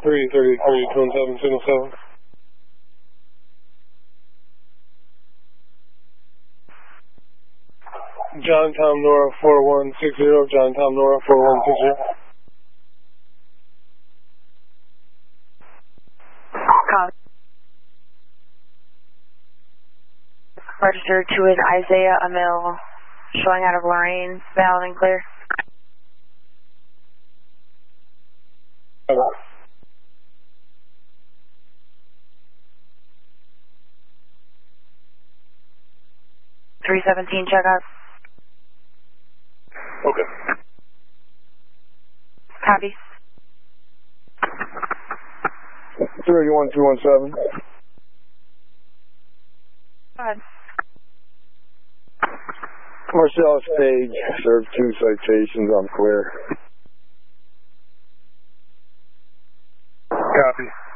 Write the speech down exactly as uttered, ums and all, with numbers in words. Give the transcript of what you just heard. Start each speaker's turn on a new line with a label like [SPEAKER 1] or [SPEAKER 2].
[SPEAKER 1] three thirty-three, two one seven, signal seven. John Tom Nora four one six zero, John Tom Nora four one six zero.
[SPEAKER 2] Copy. Registered to is Isaiah Amil, showing out of Lorraine, valid and clear.
[SPEAKER 1] Okay.
[SPEAKER 2] three seventeen, check out.
[SPEAKER 1] Okay.
[SPEAKER 2] Copy.
[SPEAKER 1] thirty-one, two one seven.
[SPEAKER 2] Go ahead.
[SPEAKER 1] Marcellus Page, served two citations, I'm clear. Copy.